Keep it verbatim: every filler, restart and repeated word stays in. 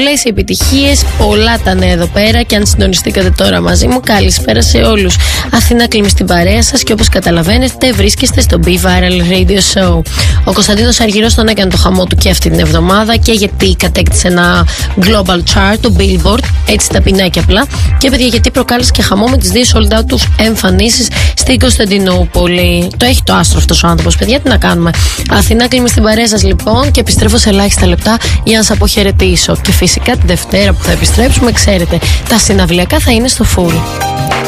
Πολλές επιτυχίες, πολλά τα νέα εδώ πέρα. Και αν συντονιστήκατε τώρα μαζί μου, καλησπέρα σε όλους. Αθηνά Κλίμη στην παρέα σας και όπως καταλαβαίνετε, βρίσκεστε στο Be Viral Radio Show. Ο Κωνσταντίνος Αργυρός τον έκανε το χαμό του και αυτή την εβδομάδα, και γιατί κατέκτησε ένα global chart, το Billboard, έτσι ταπεινά και απλά. Και παιδιά, γιατί προκάλεσε και χαμό με τις δύο sold out τους εμφανίσεις στην Κωνσταντινούπολη. Το έχει το άστρο αυτός ο άνθρωπος, παιδιά, τι να κάνουμε. Αθηνά Κλίμη στην παρέα σας λοιπόν, και επιστρέφω σε ελάχιστα λεπτά για να σας αποχαιρετήσω. Και φυσικά τη Δευτέρα που θα επιστρέψουμε, ξέρετε, τα συναυλιακά θα είναι στο full.